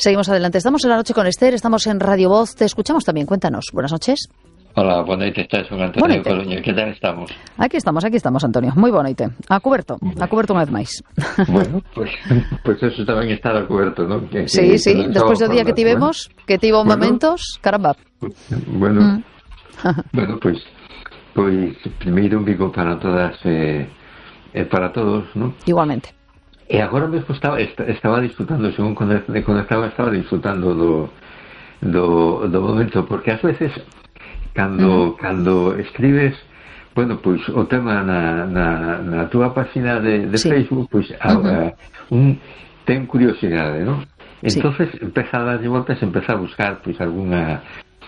Seguimos adelante. Estamos en La Noche con Esther, estamos en Radio Voz. Te escuchamos también. Cuéntanos. Buenas noches. Hola, boa noite, estás con Antonio Coruña. Que tal estamos? Aquí estamos, Antonio. Moi boa noite. A cuberto unha vez máis. Bueno, pues eso tamén estar a cuberto, non? Sí, despois do día que tivemos, que tivo momentos, caramba. Bueno, pues primeiro un bico para todas para todos, non? Igualmente. E agora mesmo estaba disfrutando, según estaba disfrutando do momento, porque ás veces cando escribes, bueno, pois o tema na túa página de Facebook, pois ten curiosidade, non? Entonces empeza a darlle voltas, empeza a buscar pois alguna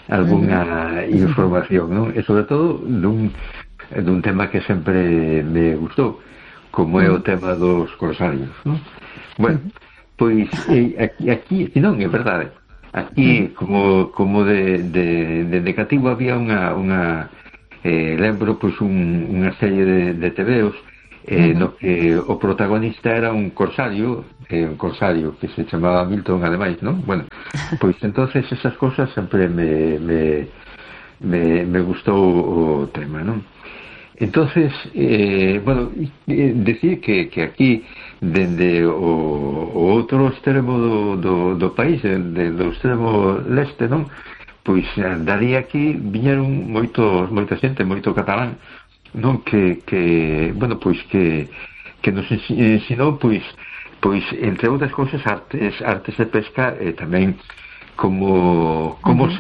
información, non? E sobre todo dun tema que sempre me gustou, como é o tema dos corsarios, non? Bueno, pois aquí non, é verdade. Aquí, como de cativo, había unha lembro, pois, unha serie de tebeos no que o protagonista era un corsario que se chamaba Milton, ademais, non? Bueno, pois, entonces, esas cosas sempre me gustou o tema, non? Entonces, bueno, decir que aquí, dende o outro extremo do país, do extremo leste, non? Pois daría aquí, viñeron moita xente, moito catalán, non? Que bueno, pois que nos ensinou, pois entre outras cousas, artes de pesca, e tamén como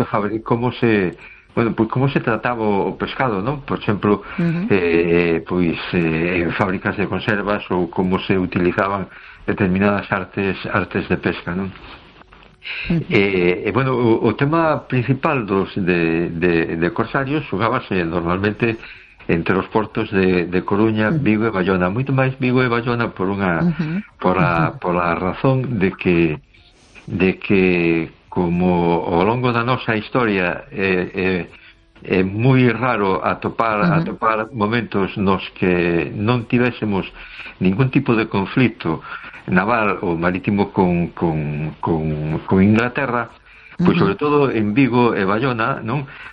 se bueno, pois como se trataba o pescado, non? Por exemplo, pois en fábricas de conservas, ou como se utilizaban determinadas artes de pesca, non? Bueno, o tema principal de corsarios xugábase normalmente entre os portos de Coruña, Vigo e Bayona, moito máis Vigo e Bayona por a razón de que como ao longo da nosa historia é moi raro atopar momentos nos que non tivésemos ningún tipo de conflito naval ou marítimo con Inglaterra, pois sobre todo en Vigo e Bayona, non?